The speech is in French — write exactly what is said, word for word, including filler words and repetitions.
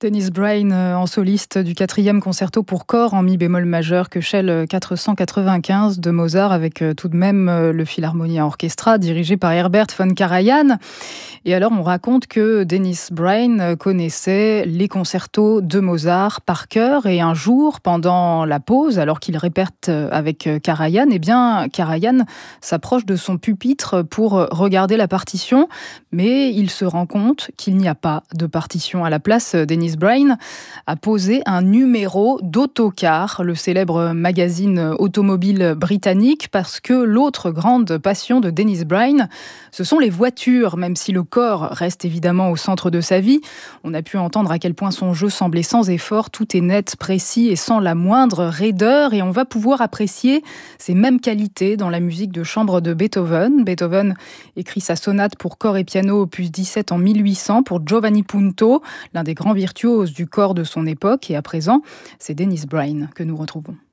Dennis Brain euh, en soliste du quatrième concerto pour corps en mi bémol majeur Köchel quatre cent quatre-vingt-quinze de Mozart avec euh, tout de même euh, le Philharmonia Orchestra dirigé par Herbert von Karajan. Et alors on raconte que Dennis Brain euh, connaissait les concertos de Mozart par cœur et un jour pendant la pause alors qu'il répète euh, avec euh, Karajan, eh bien Karajan s'approche de son pupitre pour euh, regarder la partition, mais il se rend compte qu'il n'y a pas de partition à la place. Dennis Brain a posé un numéro d'Autocar, le célèbre magazine automobile britannique, parce que l'autre grande passion de Dennis Brain, ce sont les voitures, même si le corps reste évidemment au centre de sa vie. On a pu entendre à quel point son jeu semblait sans effort, tout est net, précis et sans la moindre raideur, et on va pouvoir apprécier ces mêmes qualités dans la musique de chambre de Beethoven. Beethoven écrit sa sonate pour corps et piano opus dix-sept en mille huit cents pour Giovanni Punto, l'un des grands virtuoses du corps de son époque, et à présent, c'est Dennis Brain que nous retrouvons.